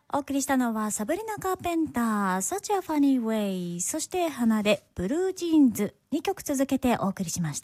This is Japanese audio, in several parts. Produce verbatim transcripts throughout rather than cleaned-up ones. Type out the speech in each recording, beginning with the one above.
お送りしたのはサブリナ・カーペンター Such a Funny Way、 そして花でブルージーンズ、にきょく続けてお送りしました。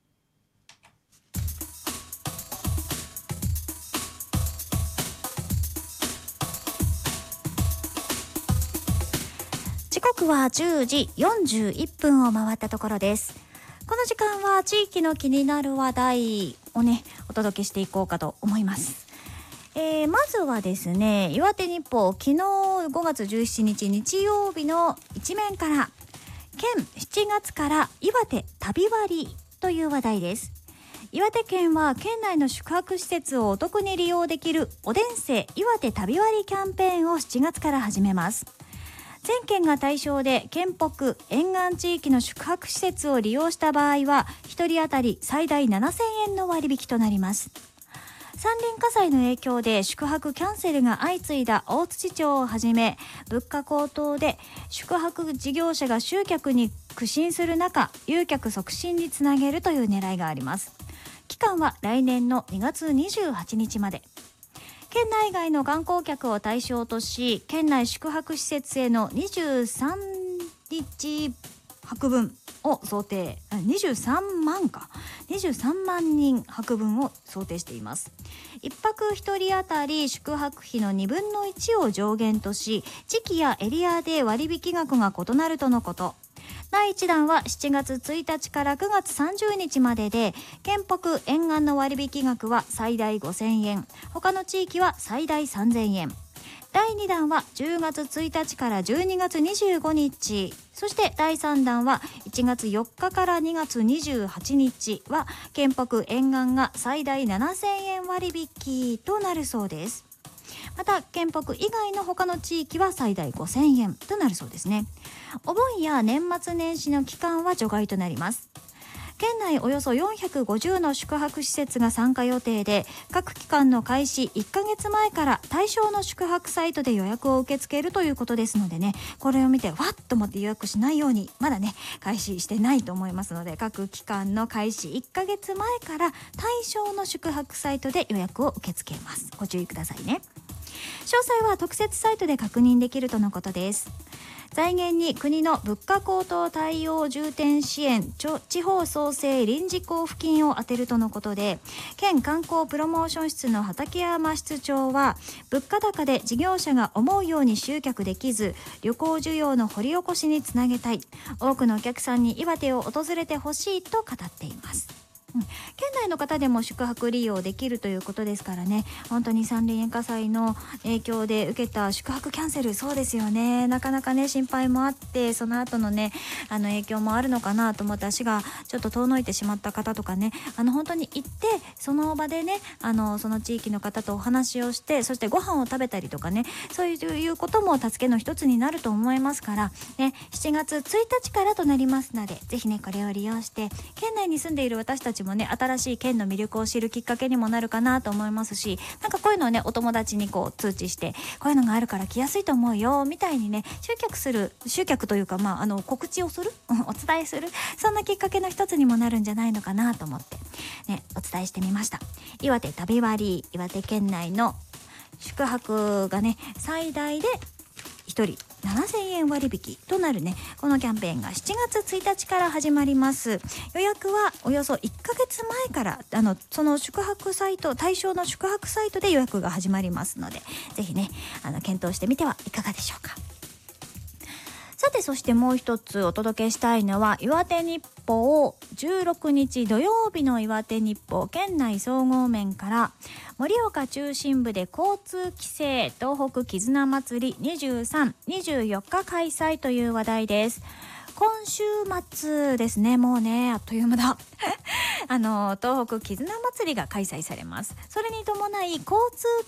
時刻はじゅうじよんじゅういっぷんを回ったところです。この時間は地域の気になる話題をねお届けしていこうかと思います。えー、まずはですね、岩手日報昨日ごがつじゅうしちにち日曜日の一面から、県しちがつから岩手旅割という話題です。岩手県は県内の宿泊施設をお得に利用できるおでんせ岩手旅割キャンペーンをしちがつから始めます。全県が対象で、県北沿岸地域の宿泊施設を利用した場合はひとり当たり最大ななせんえんの割引となります。山林火災の影響で宿泊キャンセルが相次いだ大槌町をはじめ、物価高騰で宿泊事業者が集客に苦心する中、誘客促進につなげるという狙いがあります。期間は来年のにがつにじゅうはちにちまで。県内外の観光客を対象とし、県内宿泊施設へのにじゅうさんにち泊分を想定、にじゅうさんまんかにじゅうさんまんにん泊分を想定しています。いっぱくひとり当たり宿泊費のにぶんのいちを上限とし、時期やエリアで割引額が異なるとのこと。だいいちだんはしちがつついたちからくがつさんじゅうにちまでで、県北沿岸の割引額は最大ごせんえん、他の地域は最大さんぜんえん。だいにだんはじゅうがつついたちからじゅうにがつにじゅうごにち、そしてだいさんだんはいちがつよっかからにがつにじゅうはちにちは県北沿岸が最大ななせんえん割引となるそうです。また県北以外の他の地域は最大ごせんえんとなるそうですね。お盆や年末年始の期間は除外となります。県内およそよんひゃくごじゅうの宿泊施設が参加予定で、各期間の開始いっかげつまえから対象の宿泊サイトで予約を受け付けるということですのでね、これを見てわっと思って予約しないように、まだね開始してないと思いますので、各期間の開始いっかげつまえから対象の宿泊サイトで予約を受け付けます。ご注意くださいね。詳細は特設サイトで確認できるとのことです。財源に国の物価高騰対応重点支援地方創生臨時交付金を充てるとのことで、県観光プロモーション室の畠山室長は、物価高で事業者が思うように集客できず、旅行需要の掘り起こしにつなげたい、多くのお客さんに岩手を訪れてほしいと語っています。うん、県内の方でも宿泊利用できるということですからね、本当に山林火災の影響で受けた宿泊キャンセル、そうですよね、なかなかね心配もあって、その後のねあの影響もあるのかなと思って、足がちょっと遠のいてしまった方とかね、あの本当に行ってその場でね、あのその地域の方とお話をして、そしてご飯を食べたりとかね、そういうことも助けの一つになると思いますからね。しちがつついたちからとなりますので、ぜひねこれを利用して、県内に住んでいる私たちもね、新しい県の魅力を知るきっかけにもなるかなと思いますし、なんかこういうのをねお友達にこう通知して、こういうのがあるから来やすいと思うよみたいにね、集客する集客というか、まああの告知をするお伝えする、そんなきっかけの一つにもなるんじゃないのかなと思ってねお伝えしてみました。岩手旅割、岩手県内の宿泊がね最大でひとりななせんえん割引となるね、このキャンペーンがしちがつついたちから始まります。予約はおよそいっかげつまえから、あのその宿泊サイト対象の宿泊サイトで予約が始まりますので、ぜひねあの検討してみてはいかがでしょうか。さて、そしてもう一つお届けしたいのは、岩手日報じゅうろくにち土曜日の岩手日報県内総合面から、盛岡中心部で交通規制東北絆祭りにじゅうさん、にじゅうよっか開催という話題です。今週末ですね、もうねあっという間だあの東北絆祭りが開催されます。それに伴い交通